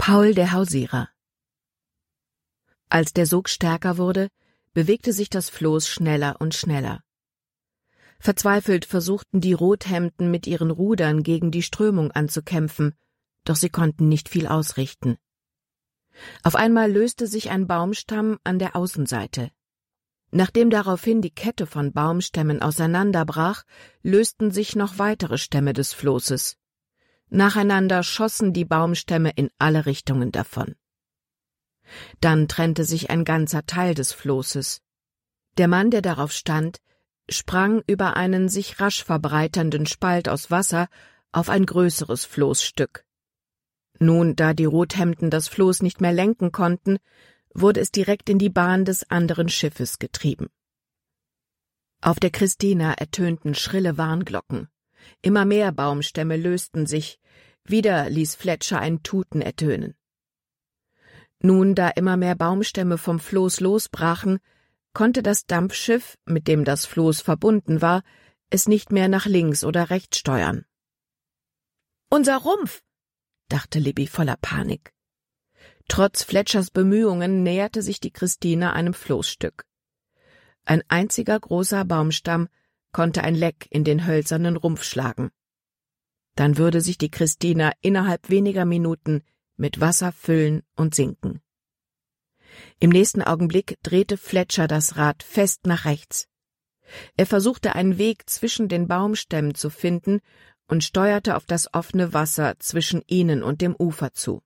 Paul der Hausierer. Als der Sog stärker wurde, bewegte sich das Floß schneller und schneller. Verzweifelt versuchten die Rothemden mit ihren Rudern gegen die Strömung anzukämpfen, doch sie konnten nicht viel ausrichten. Auf einmal löste sich ein Baumstamm an der Außenseite. Nachdem daraufhin die Kette von Baumstämmen auseinanderbrach, lösten sich noch weitere Stämme des Floßes. Nacheinander schossen die Baumstämme in alle Richtungen davon. Dann trennte sich ein ganzer Teil des Floßes. Der Mann, der darauf stand, sprang über einen sich rasch verbreiternden Spalt aus Wasser auf ein größeres Floßstück. Nun, da die Rothemden das Floß nicht mehr lenken konnten, wurde es direkt in die Bahn des anderen Schiffes getrieben. Auf der Christina ertönten schrille Warnglocken. Immer mehr Baumstämme lösten sich, wieder ließ Fletcher ein Tuten ertönen. Nun, da immer mehr Baumstämme vom Floß losbrachen, konnte das Dampfschiff, mit dem das Floß verbunden war, es nicht mehr nach links oder rechts steuern. »Unser Rumpf«, dachte Libby voller Panik. Trotz Fletchers Bemühungen näherte sich die Christina einem Floßstück. Ein einziger großer Baumstamm konnte ein Leck in den hölzernen Rumpf schlagen. Dann würde sich die Christina innerhalb weniger Minuten mit Wasser füllen und sinken. Im nächsten Augenblick drehte Fletcher das Rad fest nach rechts. Er versuchte einen Weg zwischen den Baumstämmen zu finden und steuerte auf das offene Wasser zwischen ihnen und dem Ufer zu.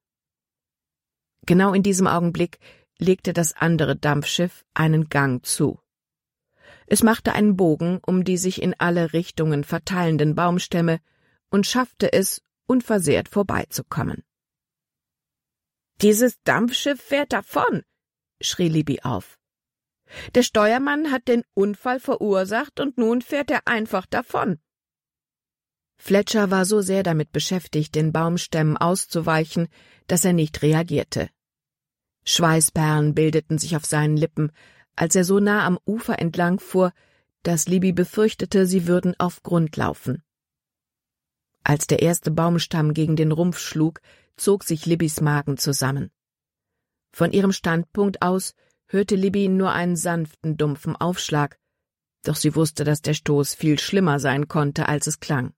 Genau in diesem Augenblick legte das andere Dampfschiff einen Gang zu. Es machte einen Bogen um die sich in alle Richtungen verteilenden Baumstämme und schaffte es, unversehrt vorbeizukommen. »Dieses Dampfschiff fährt davon«, schrie Libby auf. »Der Steuermann hat den Unfall verursacht und nun fährt er einfach davon.« Fletcher war so sehr damit beschäftigt, den Baumstämmen auszuweichen, dass er nicht reagierte. Schweißperlen bildeten sich auf seinen Lippen, als er so nah am Ufer entlang fuhr, dass Libby befürchtete, sie würden auf Grund laufen. Als der erste Baumstamm gegen den Rumpf schlug, zog sich Libbys Magen zusammen. Von ihrem Standpunkt aus hörte Libby nur einen sanften, dumpfen Aufschlag, doch sie wusste, dass der Stoß viel schlimmer sein konnte, als es klang.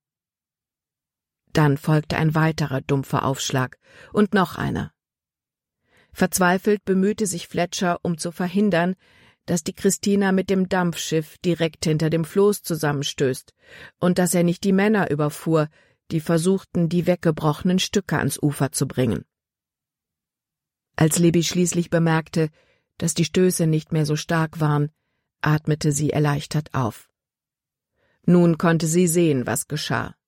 Dann folgte ein weiterer dumpfer Aufschlag und noch einer. Verzweifelt bemühte sich Fletcher, um zu verhindern, dass die Christina mit dem Dampfschiff direkt hinter dem Floß zusammenstößt und dass er nicht die Männer überfuhr, die versuchten, die weggebrochenen Stücke ans Ufer zu bringen. Als Libby schließlich bemerkte, dass die Stöße nicht mehr so stark waren, atmete sie erleichtert auf. Nun konnte sie sehen, was geschah.